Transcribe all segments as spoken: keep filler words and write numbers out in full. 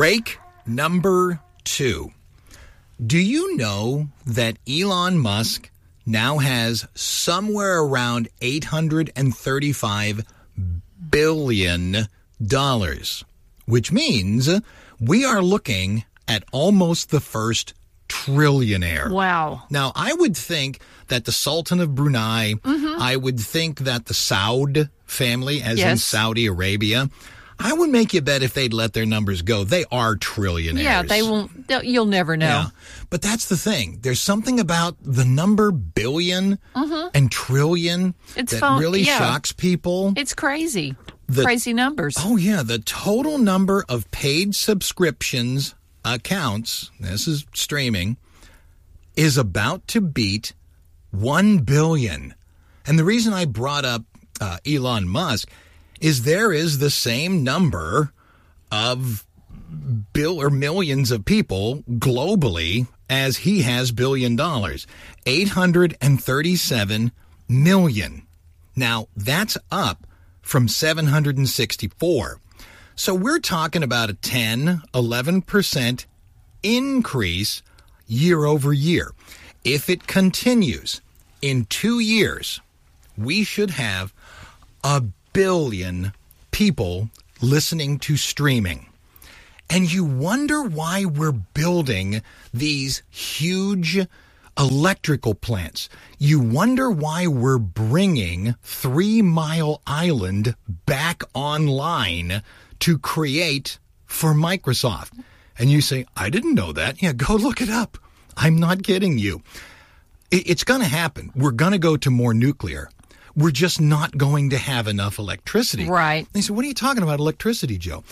Break number two. Do you know that Elon Musk now has somewhere around eight hundred thirty-five billion dollars, which means we are looking at almost the first trillionaire. Wow. Now, I would think that the Sultan of Brunei, mm-hmm. I would think that the Saud family, as yes. in Saudi Arabia, I would make you bet if they'd let their numbers go, they are trillionaires. Yeah, they won't. You'll never know. Yeah. But that's the thing. There's something about the number billion mm-hmm. and trillion it's that fun. really yeah. shocks people. It's crazy. The, crazy numbers. Oh, yeah. The total number of paid subscriptions accounts, this is streaming, is about to beat one billion. And the reason I brought up uh, Elon Musk is there is the same number of bill or millions of people globally as he has billion dollars. eight hundred thirty-seven million. Now, that's up from seven hundred sixty-four. So we're talking about a ten, eleven percent increase year over year. If it continues, in two years, we should have a billion people listening to streaming. And you wonder why we're building these huge electrical plants. You wonder why we're bringing Three Mile Island back online to create for Microsoft. And you say, I didn't know that. Yeah, go look it up. I'm not kidding you. It's going to happen. We're going to go to more nuclear. We're just not going to have enough electricity. Right. They said, what are you talking about electricity, Joe?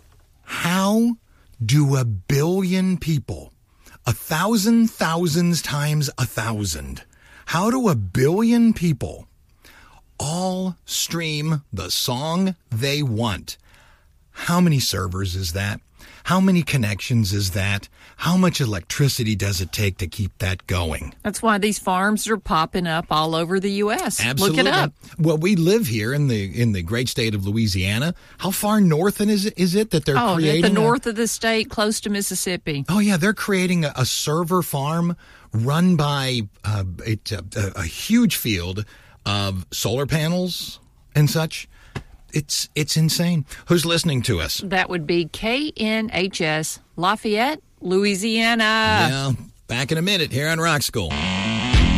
How do a billion people, a thousand thousands times a thousand, how do a billion people all stream the song they want? How many servers is that? How many connections is that? How much electricity does it take to keep that going? That's why these farms are popping up all over the U S. Absolutely. Look it up. Well, we live here in the in the great state of Louisiana. How far north is it, is it that they're oh, creating? Oh, the north a, of the state, close to Mississippi. Oh, yeah. They're creating a, a server farm run by uh, it, uh, a, a huge field of solar panels and such. It's it's insane. Who's listening to us? That would be K N H S, Lafayette, Louisiana. Yeah, back in a minute here on Rock School.